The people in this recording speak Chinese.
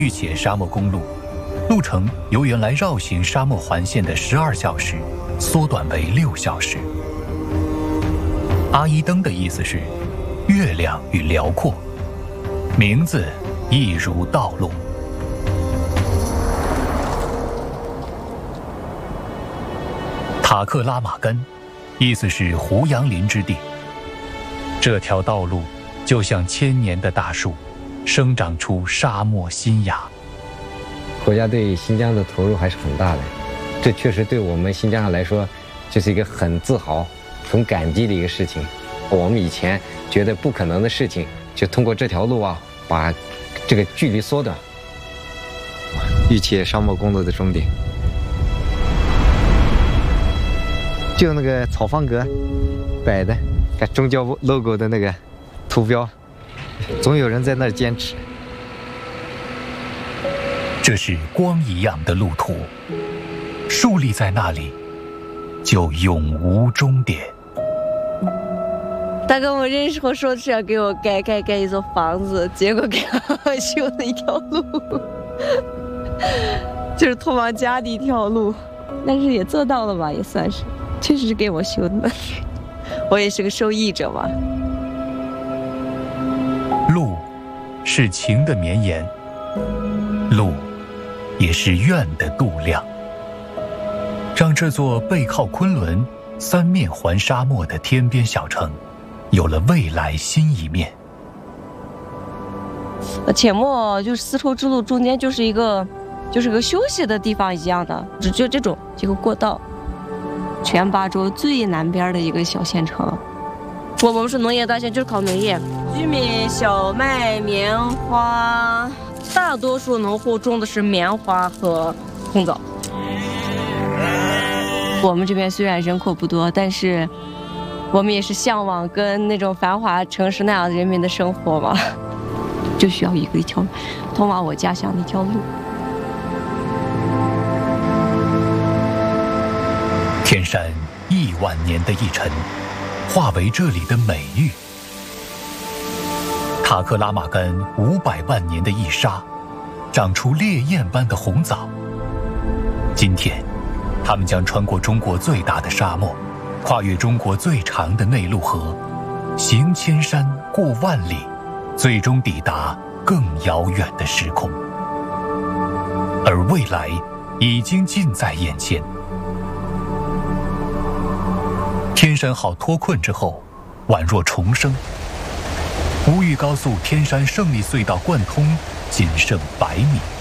玉且沙漠公路，路程由原来绕行沙漠环线的12小时缩短为6小时。阿依登的意思是月亮与辽阔，名字亦如道路。塔克拉玛干，意思是胡杨林之地。这条道路就像1000年的大树，生长出沙漠新芽。 国家对新疆的投入还是很大的，这确实对我们新疆来说，就是一个很自豪、很感激的一个事情。我们以前觉得不可能的事情，就通过这条路啊，把这个距离缩短。玉且沙漠公路的终点，就那个草方格摆的，看中交 logo 的那个图标，总有人在那儿坚持。 这是光一样的路途，树立在那里，就永无终点。 他跟我认识后说是要给我盖一座房子，结果给我修了一条路，就是通往家的一条路，但是也做到了吧，也算是，确实是给我修的，我也是个受益者嘛。 路是情的绵延，路也是愿的度量，让这座背靠昆仑、3面环沙漠的天边小城有了未来新一面。 阡陌就是丝绸之路中间就是一个休息的地方一样的，就这种一个过道，全巴州最南边的一个小县城。我们是农业大县，就是靠农业，居民小麦、棉花，大多数农户种的是棉花和红枣。我们这边虽然人口不多，但是我们也是向往跟那种繁华城市那样人民的生活嘛，就需要一条通往我家乡的一条路。 天山1万年的一尘，化为这里的美玉；塔克拉玛干500万年的一沙，长出烈焰般的红枣。今天，他们将穿过中国最大的沙漠，跨越中国最长的内陆河，行千山过万里，最终抵达更遥远的时空。而未来已经近在眼前。天山号脱困之后，宛若重生。吴玉高速天山胜利隧道贯通，仅剩100米。